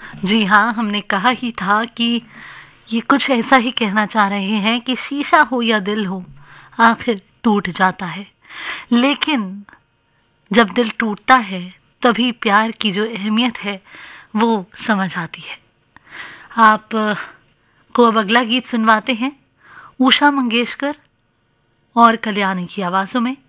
जी हाँ, हमने कहा ही था कि ये कुछ ऐसा ही कहना चाह रहे हैं कि शीशा हो या दिल हो, आखिर टूट जाता है। लेकिन जब दिल टूटता है तभी प्यार की जो अहमियत है वो समझ आती है। आप को अब अगला गीत सुनवाते हैं उषा मंगेशकर और कल्याणी की आवाज़ों में।